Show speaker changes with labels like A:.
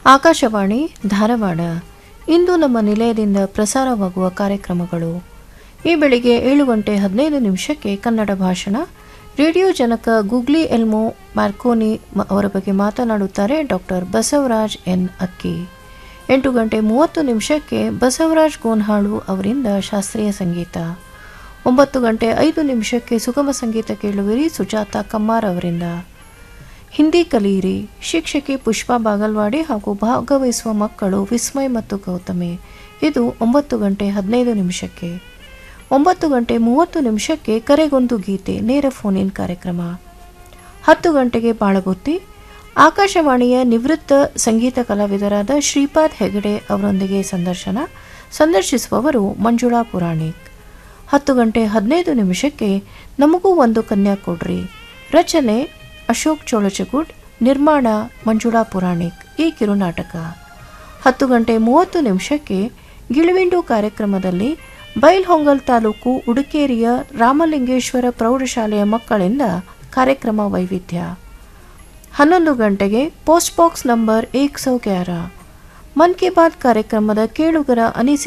A: ಆಕಾಶವಾಣಿ ಧಾರವಾಡ. ಇಂದು ನಮ್ಮ ನಿಲಯದಿಂದ ಪ್ರಸಾರವಾಗುವ ಕಾರ್ಯಕ್ರಮಗಳು. ಈ ಬೆಳಿಗ್ಗೆ 7:15 ಕನ್ನಡ ಭಾಷಣ. ರೇಡಿಯೋ ಜನಕ ಗೂಗ್ಲಿ ಎಲ್ಮೋ ಮಾರ್ಕೋನಿ ಅವರ ಬಗ್ಗೆ ಮಾತನಾಡುತ್ತಾರೆ ಡಾಕ್ಟರ್ ಬಸವರಾಜ್ ಎನ್ ಅಕ್ಕಿ. 8:30 ಬಸವರಾಜ್ ಗೋನ್ಹಾಳು ಅವರಿಂದ ಶಾಸ್ತ್ರೀಯ ಸಂಗೀತ. 9:05 ಸುಗಮ ಸಂಗೀತ ಕೇಳುವಿರಿ ಸುಜಾತ ಕಮ್ಮಾರ್ ಅವರಿಂದ. ಹಿಂದಿ ಕಲಿಯಿರಿ, ಶಿಕ್ಷಕಿ ಪುಷ್ಪಾ ಬಾಗಲ್ವಾಡಿ ಹಾಗೂ ಭಾಗವಹಿಸುವ ಮಕ್ಕಳು ವಿಸ್ಮಯ್ ಮತ್ತು ಗೌತಮಿ. ಇದು 9:15. 9:30 ಕರೆಗೊಂದು ಗೀತೆ ನೇರ ಫೋನ್ ಇನ್ ಕಾರ್ಯಕ್ರಮ. 10 ಗಂಟೆಗೆ ಬಾಳಗುತ್ತಿ. ಆಕಾಶವಾಣಿಯ ನಿವೃತ್ತ ಸಂಗೀತ ಕಲಾವಿದರಾದ ಶ್ರೀಪಾದ್ ಹೆಗಡೆ ಅವರೊಂದಿಗೆ ಸಂದರ್ಶಿಸುವವರು ಮಂಜುಳಾ ಪುರಾಣಿಕ್. 10:15 ನಮಗೂ ಒಂದು ಕನ್ಯಾ ಕೊಡ್ರಿ. ರಚನೆ ಅಶೋಕ್ ಚೋಳಚಗುಡ್, ನಿರ್ಮಾಣ ಮಂಜುಳಾ ಪುರಾಣಿಕ್. ಈ ಕಿರುನಾಟಕ. 10:30 ಗಿಳಿವಿಂಡು ಕಾರ್ಯಕ್ರಮದಲ್ಲಿ ಬೈಲ್ಹೊಂಗಲ್ ತಾಲೂಕು ಉಡುಕೇರಿಯ ರಾಮಲಿಂಗೇಶ್ವರ ಪ್ರೌಢಶಾಲೆಯ ಮಕ್ಕಳಿಂದ ಕಾರ್ಯಕ್ರಮ ವೈವಿಧ್ಯ. 11 ಗಂಟೆಗೆ ಪೋಸ್ಟ್ ಬಾಕ್ಸ್ ನಂಬರ್ 111 ಮನ್ ಕಿ ಬಾತ್ ಕಾರ್ಯಕ್ರಮದ ಕೇಳುಗರ ಅನಿಸಿಕೆ